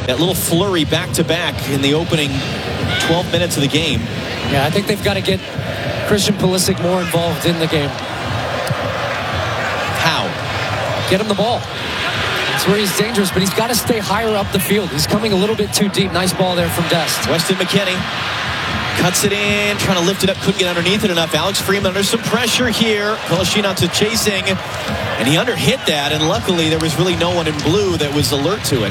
That little flurry back-to-back in the opening 12 minutes of the game. Yeah, I think they've got to get Christian Pulisic more involved in the game. How? Get him the ball. That's where he's dangerous, but he's got to stay higher up the field. He's coming a little bit too deep. Nice ball there from Dest. Weston McKennie cuts it in, trying to lift it up, couldn't get underneath it enough. Alex Freeman under some pressure here. Kolasinac chasing, and he underhit that, and luckily there was really no one in blue that was alert to it.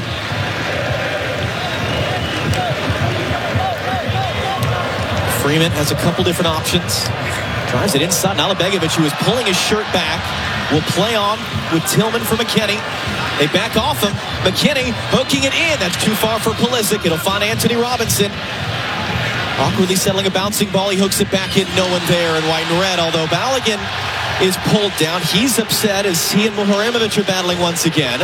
Freeman has a couple different options. Drives it inside. Alibegovic, who is pulling his shirt back, will play on with Tillman for McKennie. They back off him. McKennie hooking it in. That's too far for Pulisic. It'll find Anthony Robinson. Awkwardly settling a bouncing ball. He hooks it back in. No one there in white and red. Although Balogun is pulled down. He's upset as he and Muharimovic are battling once again.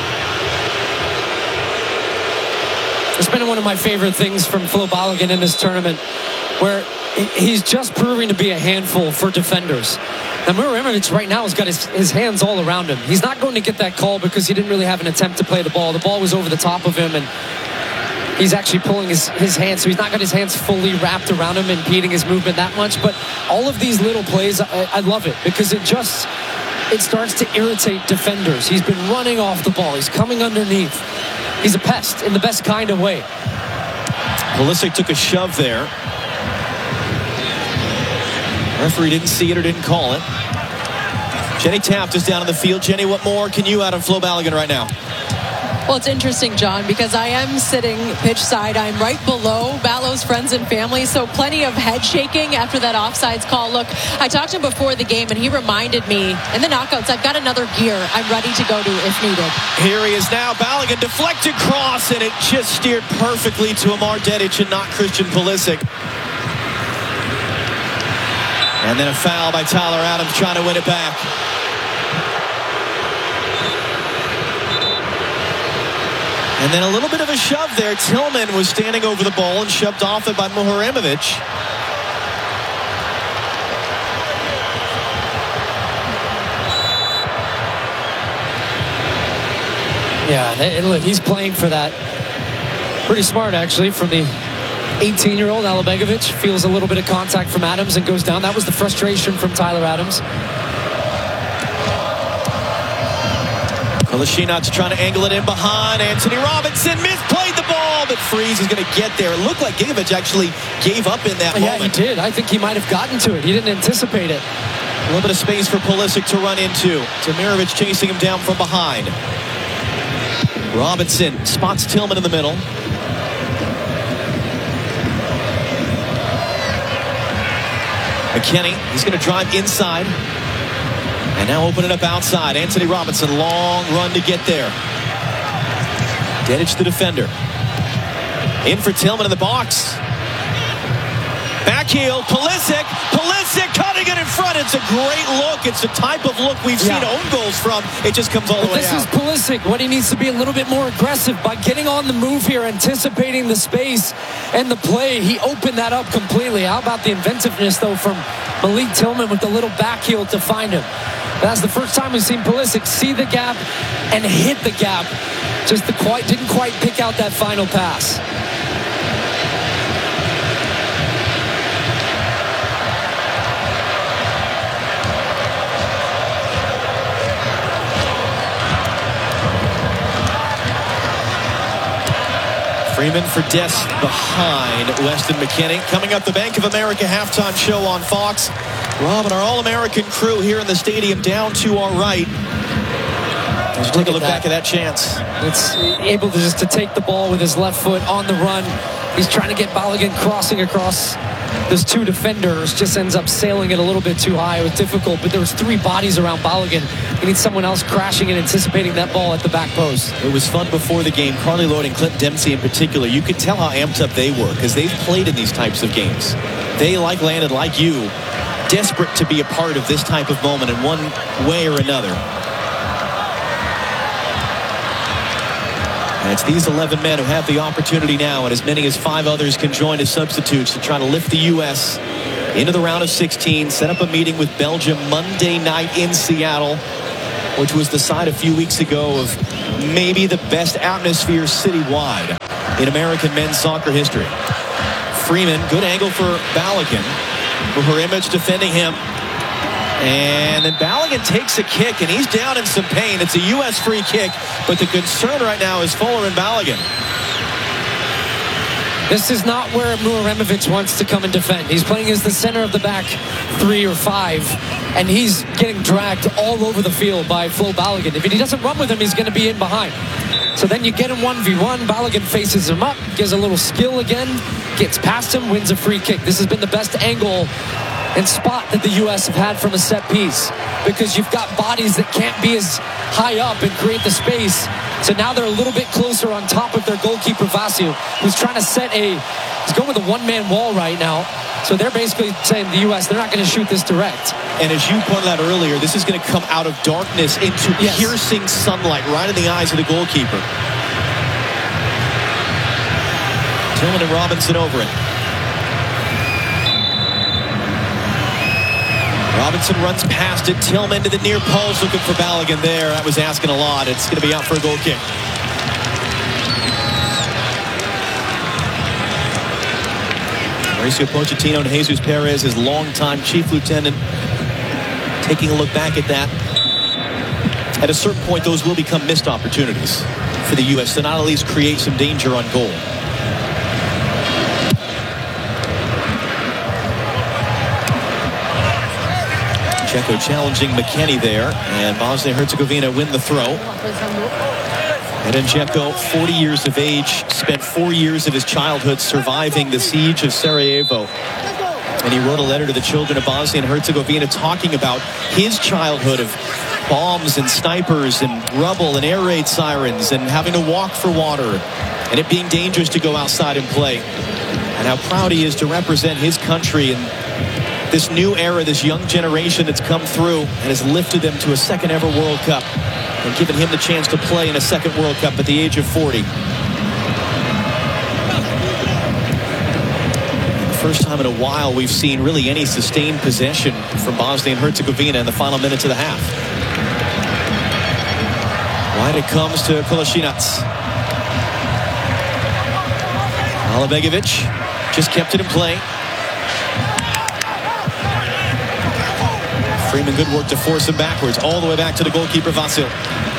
It's been one of my favorite things from Flo Balogun in this tournament, where he's just proving to be a handful for defenders. Now, Muharimovic right now has got his hands all around him. He's not going to get that call because he didn't really have an attempt to play the ball. The ball was over the top of him, and he's actually pulling his hands, so he's not got his hands fully wrapped around him, impeding his movement that much. But all of these little plays, I love it because it starts to irritate defenders. He's been running off the ball. He's coming underneath. He's a pest in the best kind of way. Pulisic took a shove there. Referee didn't see it or didn't call it. Jenny Taft is down in the field. Jenny, what more can you out of Flo Balogun right now? Well, it's interesting, John, because I am sitting pitch side. I'm right below Ballo's friends and family, so plenty of head shaking after that offsides call. Look, I talked to him before the game, and he reminded me, in the knockouts, I've got another gear I'm ready to go to if needed. Here he is now. Balogun deflected cross, and it just steered perfectly to Amar Dedic and not Christian Pulisic. And then a foul by Tyler Adams trying to win it back. And then a little bit of a shove there. Tillman was standing over the ball and shoved off it by Muharimovic. Yeah, look, he's playing for that. Pretty smart, actually, from the 18-year-old. Alibegovic feels a little bit of contact from Adams and goes down. That was the frustration from Tyler Adams. Kolasinac trying to angle it in behind. Anthony Robinson misplayed the ball, but Freeze is going to get there. It looked like Gigovic actually gave up in that moment. Yeah, he did. I think he might have gotten to it. He didn't anticipate it. A little bit of space for Pulisic to run into. Tamirovic chasing him down from behind. Robinson spots Tillman in the middle. McKennie, he's going to drive inside. And now open it up outside. Anthony Robinson, long run to get there. Dedic the defender. In for Tillman in the box. Back heel, Pulisic. Pulisic cutting it in front. It's a great look. It's the type of look we've seen own goals from. It just comes all the way out. This is Pulisic. What he needs to be a little bit more aggressive by getting on the move here, anticipating the space and the play. He opened that up completely. How about the inventiveness, though, from Malik Tillman with the little back heel to find him? That's the first time we've seen Pulisic see the gap and hit the gap. Just didn't quite pick out that final pass. Freeman for Dest behind Weston McKennie. Coming up, the Bank of America halftime show on Fox. Rob and our All-American crew here in the stadium down to our right. Let's take a look back at that chance. It's able to take the ball with his left foot on the run. He's trying to get Balogun crossing across those two defenders. Just ends up sailing it a little bit too high. It was difficult, but there was three bodies around Balogun. He needs someone else crashing and anticipating that ball at the back post. It was fun before the game. Carly Lloyd and Clint Dempsey in particular, you could tell how amped up they were because they've played in these types of games. They, like Landon, like you, desperate to be a part of this type of moment in one way or another. And it's these 11 men who have the opportunity now, and as many as 5 others can join as substitutes to try to lift the U.S. into the round of 16, set up a meeting with Belgium Monday night in Seattle, which was the site a few weeks ago of maybe the best atmosphere citywide. in American men's soccer history. Freeman, good angle for Balogun. Bujarimic defending him. And then Balogun takes a kick, and he's down in some pain. It's a U.S. free kick, but the concern right now is Fuller and Balogun. This is not where Bujarimic wants to come and defend. He's playing as the center of the back 3 or 5, and he's getting dragged all over the field by Flo Balogun. If he doesn't run with him, he's going to be in behind. So then you get him 1v1. Balogun faces him up, gives a little skill again, gets past him, wins a free kick. This has been the best angle and spot that the U.S. have had from a set piece, because you've got bodies that can't be as high up and create the space. So now they're a little bit closer on top of their goalkeeper Vasil, who's trying to he's going with a one-man wall right now. So they're basically saying the U.S., they're not going to shoot this direct. And as you pointed out earlier, this is going to come out of darkness into piercing sunlight right in the eyes of the goalkeeper. Tillman and Robinson over it. Robinson runs past it. Tillman to the near post, looking for Balogun there. That was asking a lot. It's going to be out for a goal kick. Mauricio Pochettino and Jesus Perez, his longtime chief lieutenant, taking a look back at that. At a certain point, those will become missed opportunities for the U.S. to not at least create some danger on goal. Checo challenging McKennie there, and Bosnia-Herzegovina win the throw. Edin Dzeko, 40 years of age, spent 4 years of his childhood surviving the siege of Sarajevo. And he wrote a letter to the children of Bosnia and Herzegovina talking about his childhood of bombs and snipers and rubble and air raid sirens and having to walk for water and it being dangerous to go outside and play. And how proud he is to represent his country and this new era, this young generation that's come through and has lifted them to a second ever World Cup and given him the chance to play in a second World Cup at the age of 40. First time in a while we've seen really any sustained possession from Bosnia and Herzegovina in the final minutes of the half. Wide it comes to Kolasinac. Alibegovic just kept it in play. Freeman, good work to force him backwards, all the way back to the goalkeeper, Vasil.